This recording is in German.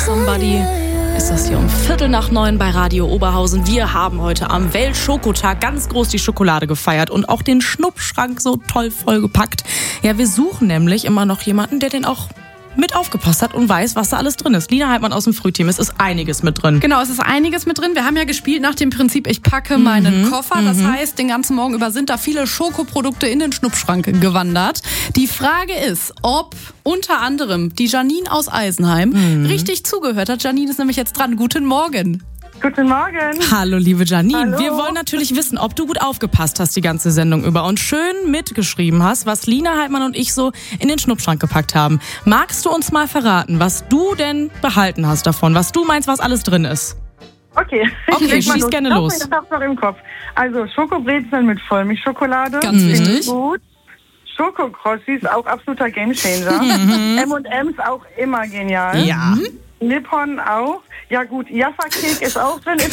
Somebody ist das hier um 8:45 bei Radio Oberhausen. Wir haben heute am Weltschokotag ganz groß die Schokolade gefeiert und auch den Schnuppschrank so toll vollgepackt. Ja, wir suchen nämlich immer noch jemanden, der den auch mit aufgepasst hat und weiß, was da alles drin ist. Lina Heidmann aus dem Frühteam, es ist einiges mit drin. Genau, es ist einiges mit drin. Wir haben ja gespielt nach dem Prinzip, ich packe meinen Koffer. Das heißt, den ganzen Morgen über sind da viele Schokoprodukte in den Schnuppschrank gewandert. Die Frage ist, ob unter anderem die Janine aus Eisenheim richtig zugehört hat. Janine ist nämlich jetzt dran. Guten Morgen. Guten Morgen. Hallo, liebe Janine. Hallo. Wir wollen natürlich wissen, ob du gut aufgepasst hast die ganze Sendung über und schön mitgeschrieben hast, was Lina Heidmann und ich so in den Schnuppschrank gepackt haben. Magst du uns mal verraten, was du denn behalten hast davon, was du meinst, was alles drin ist? Okay, schieß gerne los. Ich hab's noch im Kopf. Also Schokobrezeln mit Vollmilchschokolade. Ganz wichtig. Gut. Schokokrossis, auch absoluter Gamechanger. M&M's auch immer genial. Ja. Nippon auch. Ja gut, Jaffa-Cake ist auch drin.